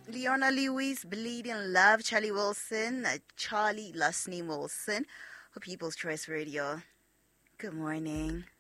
Leona Lewis, Bleeding Love, Charlie Wilson, Charlie Last Name Wilson, for People's Choice Radio. Good morning.